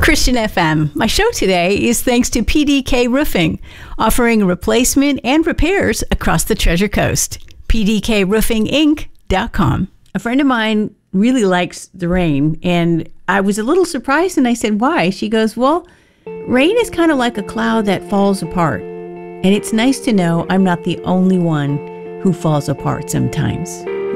Christian FM. My show today is thanks to PDK Roofing, offering replacement and repairs across the Treasure Coast. PDKRoofingInc.com. A friend of mine really likes the rain, and I was a little surprised, and I said, why? She goes, well, rain is kind of like a cloud that falls apart, and it's nice to know I'm not the only one who falls apart sometimes.